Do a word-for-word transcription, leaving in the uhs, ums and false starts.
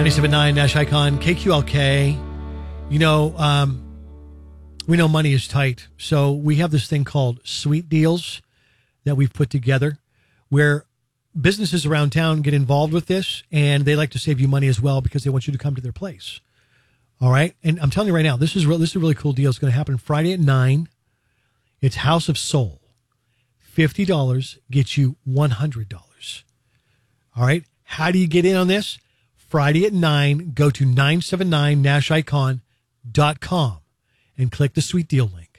ninety-seven point nine Nash Icon, K Q L K. You know, um, we know money is tight, so we have this thing called Sweet Deals that we've put together where businesses around town get involved with this, and they like to save you money as well because they want you to come to their place. All right? And I'm telling you right now, this is, real, this is a really cool deal. It's going to happen Friday at nine. It's House of Soul. fifty dollars gets you one hundred dollars. All right? How do you get in on this? Friday at nine, go to nine seven nine nash icon dot com and click the Sweet Deal link.